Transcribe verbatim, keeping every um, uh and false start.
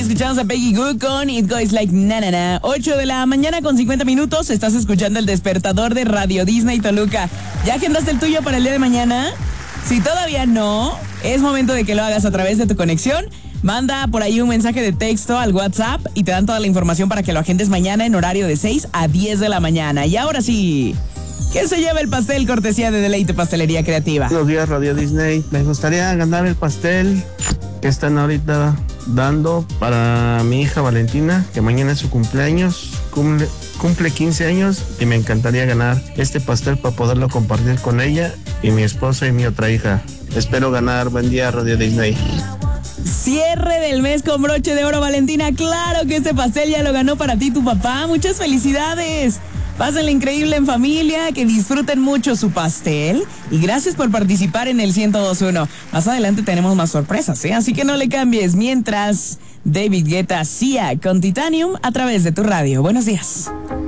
escuchamos a Peggy Goo con It Goes Like Na Na Na. ocho de la mañana con cincuenta minutos. Estás escuchando el despertador de Radio Disney Toluca. ¿Ya agendaste el tuyo para el día de mañana? Si todavía no, es momento de que lo hagas a través de tu conexión. Manda por ahí un mensaje de texto al WhatsApp y te dan toda la información para que lo agendes mañana en horario de seis a diez de la mañana. Y ahora sí, ¿quién se lleva el pastel cortesía de Deleite Pastelería Creativa? Buenos días, Radio Disney. Me gustaría ganar el pastel que están ahorita dando para mi hija Valentina, que mañana es su cumpleaños. Cumple, cumple quince años y me encantaría ganar este pastel para poderlo compartir con ella y mi esposa y mi otra hija. Espero ganar. Buen día, Radio Disney. Cierre del mes con broche de oro, Valentina. Claro que este pastel ya lo ganó para ti tu papá. Muchas felicidades. Pásenle increíble en familia, que disfruten mucho su pastel. Y gracias por participar en el ciento dos punto uno. Más adelante tenemos más sorpresas, ¿eh? Así que no le cambies. Mientras, David Guetta, Sia con Titanium a través de tu radio. Buenos días.